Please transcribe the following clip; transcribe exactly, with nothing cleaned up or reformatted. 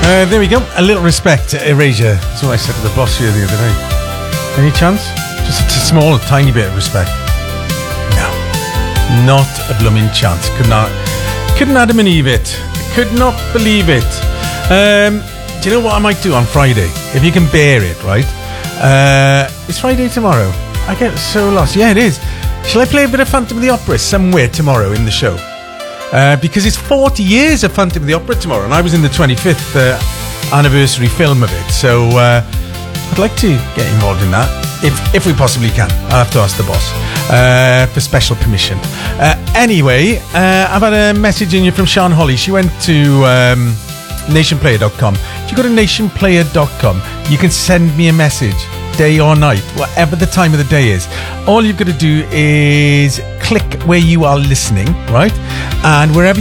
Uh, there we go. A little respect, Erasure. That's what I said to the boss here the other day. Any chance? Just a small, tiny bit of respect. No. Not a blooming chance. Could not, couldn't Adam believe it. Could not believe it. Um, do you know what I might do on Friday? If you can bear it, right? Uh, it's Friday tomorrow. I get so lost. Yeah, it is. Shall I play a bit of Phantom of the Opera somewhere tomorrow in the show? Uh, because it's forty years of Phantom of the Opera tomorrow, and I was in the twenty-fifth uh, anniversary film of it. So uh, I'd like to get involved in that, if if we possibly can. I'll have to ask the boss uh, for special permission. Uh, anyway, uh, I've had a message in you from Sean Holly. She went to um, nation player dot com. If you go to nation player dot com, you can send me a message, day or night, whatever the time of the day is. All you've got to do is click where you are listening, right? And wherever